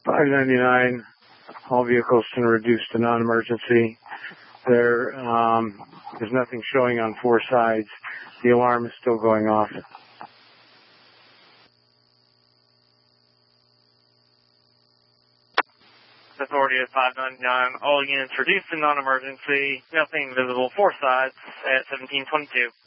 599, all vehicles can reduce to non-emergency. There's nothing showing on 4 sides. The alarm is still going off. Authority at 599, all units reduced to non-emergency, nothing visible 4 sides at 1722.